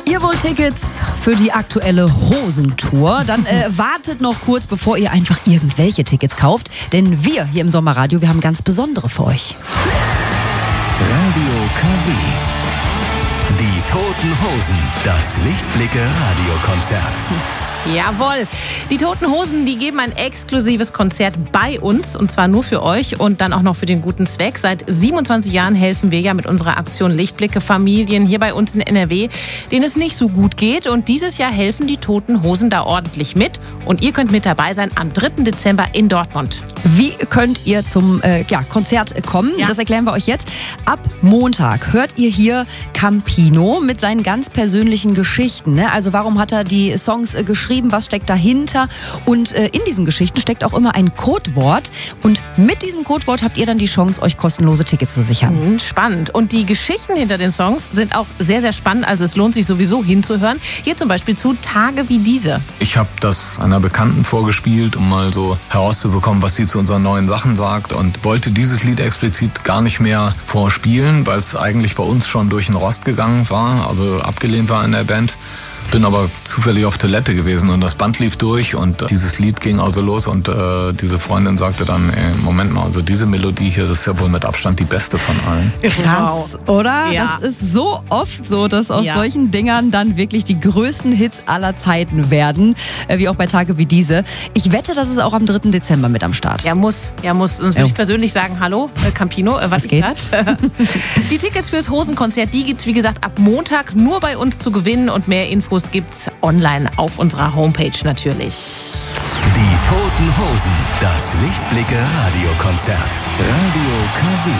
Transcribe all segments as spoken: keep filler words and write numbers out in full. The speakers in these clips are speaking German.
Ihr wollt Tickets für die aktuelle Hosentour? Dann äh, wartet noch kurz, bevor ihr einfach irgendwelche Tickets kauft. Denn wir hier im Sommerradio, wir haben ganz besondere für euch. Radio K W. Die Toten Hosen. Das Lichtblicke-Radiokonzert. Jawohl. Die Toten Hosen, die geben ein exklusives Konzert bei uns. Und zwar nur für euch und dann auch noch für den guten Zweck. Seit siebenundzwanzig Jahren helfen wir ja mit unserer Aktion Lichtblicke Familien hier bei uns in N R W, denen es nicht so gut geht. Und dieses Jahr helfen die Toten Hosen da ordentlich mit. Und ihr könnt mit dabei sein am dritten Dezember in Dortmund. Wie könnt ihr zum äh, ja, Konzert kommen? Ja. Das erklären wir euch jetzt. Ab Montag hört ihr hier Campino mit seinen ganz persönlichen Geschichten. Ne? Also warum hat er die Songs äh, geschrieben? Was steckt dahinter? Und äh, in diesen Geschichten steckt auch immer ein Codewort. Und mit diesem Codewort habt ihr dann die Chance, euch kostenlose Tickets zu sichern. Mhm, spannend. Und die Geschichten hinter den Songs sind auch sehr, sehr spannend. Also es lohnt sich sowieso hinzuhören. Hier zum Beispiel zu Tage wie diese. Ich habe das einer Bekannten vorgespielt, um mal so herauszubekommen, was sie zu unseren neuen Sachen sagt, und wollte dieses Lied explizit gar nicht mehr vorspielen, weil es eigentlich bei uns schon durch den Rost gegangen war, also abgelehnt war in der Band. Bin aber zufällig auf Toilette gewesen und das Band lief durch und dieses Lied ging also los und äh, diese Freundin sagte dann, ey, Moment mal, also diese Melodie hier, das ist ja wohl mit Abstand die beste von allen. Krass, oder? Ja. Das ist so oft so, dass aus Ja. solchen Dingern dann wirklich die größten Hits aller Zeiten werden, äh, wie auch bei Tage wie diese. Ich wette, das ist auch am dritten Dezember mit am Start. Ja, muss. Ja, muss. Sonst würde Jo. ich persönlich sagen, hallo, äh, Campino, äh, was Was ist geht? das? Die Tickets fürs Hosenkonzert, die gibt's wie gesagt ab Montag nur bei uns zu gewinnen und mehr Infos gibt's online auf unserer Homepage natürlich. Die Toten Hosen. Das Lichtblicke-Radiokonzert. Radio K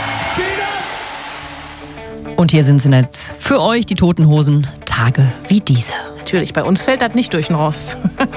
W. Und hier sind sie jetzt für euch, die Toten Hosen, Tage wie diese. Natürlich, bei uns fällt das nicht durch den Rost.